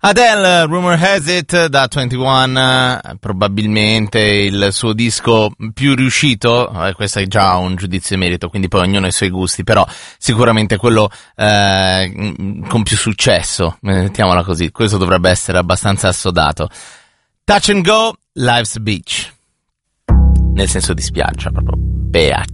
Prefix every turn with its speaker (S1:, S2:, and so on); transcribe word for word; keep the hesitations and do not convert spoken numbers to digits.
S1: Adele, Rumor Has It, da ventuno, probabilmente il suo disco più riuscito, eh, questo è già un giudizio di merito, quindi poi ognuno ha i suoi gusti, però sicuramente quello eh, con più successo, mettiamola così, questo dovrebbe essere abbastanza assodato. Touch and Go, Life's Beach, nel senso di spiaggia, proprio beach.